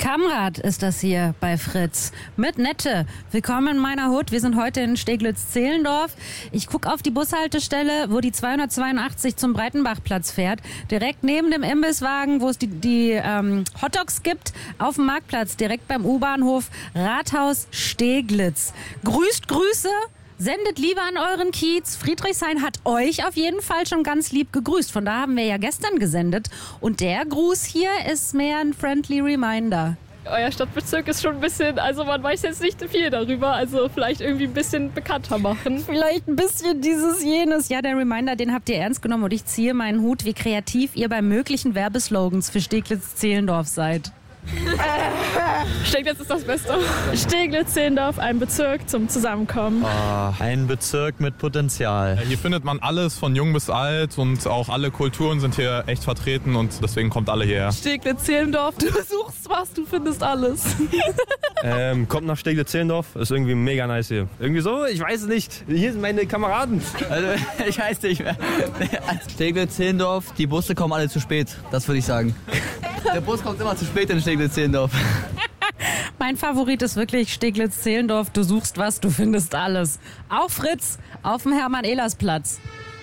Kamrat ist das hier bei Fritz mit Nette. Willkommen in meiner Hut. Wir sind heute in Steglitz-Zehlendorf. Ich gucke auf die Bushaltestelle, wo die 282 zum Breitenbachplatz fährt. Direkt neben dem Imbisswagen, wo es die Hotdogs gibt, auf dem Marktplatz, direkt beim U-Bahnhof Rathaus Steglitz. Grüßt Grüße. Sendet Liebe an euren Kiez. Friedrichshain hat euch auf jeden Fall schon ganz lieb gegrüßt. Von da haben wir ja gestern gesendet. Und der Gruß hier ist mehr ein friendly reminder. Euer Stadtbezirk ist schon ein bisschen, also man weiß jetzt nicht viel darüber, also vielleicht irgendwie ein bisschen bekannter machen. Vielleicht ein bisschen dieses, jenes. Ja, der Reminder, den habt ihr ernst genommen und ich ziehe meinen Hut, wie kreativ ihr bei möglichen Werbeslogans für Steglitz-Zehlendorf seid. Steglitz ist das Beste. Steglitz-Zehlendorf, ein Bezirk zum Zusammenkommen. Ein Bezirk mit Potenzial. Hier findet man alles von jung bis alt und auch alle Kulturen sind hier echt vertreten und deswegen kommt alle hierher. Steglitz-Zehlendorf, du suchst was, du findest alles. Kommt nach Steglitz-Zehlendorf, ist irgendwie mega nice hier. Irgendwie so, ich weiß es nicht. Hier sind meine Kameraden. Also, ich weiß nicht mehr. Steglitz-Zehlendorf, die Busse kommen alle zu spät, das würde ich sagen. Der Bus kommt immer zu spät in Steglitz-Zehlendorf. Mein Favorit ist wirklich Steglitz-Zehlendorf. Du suchst was, du findest alles. Auch Fritz auf dem Hermann-Ehlers-Platz.